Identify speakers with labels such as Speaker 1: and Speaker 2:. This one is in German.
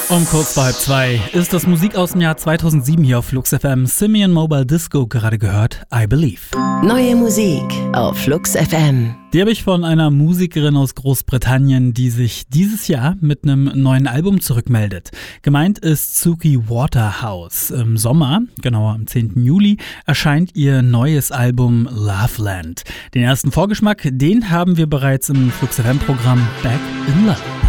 Speaker 1: Um kurz vor 1:30 ist das Musik aus dem Jahr 2007 hier auf Flux FM. Simian Mobile Disco gerade gehört, I Believe.
Speaker 2: Neue Musik auf Flux FM.
Speaker 1: Die habe ich von einer Musikerin aus Großbritannien, die sich dieses Jahr mit einem neuen Album zurückmeldet. Gemeint ist Suki Waterhouse. Im Sommer, genauer am 10. Juli, erscheint ihr neues Album Loveland. Den ersten Vorgeschmack, den haben wir bereits im Flux FM Programm Back in Love.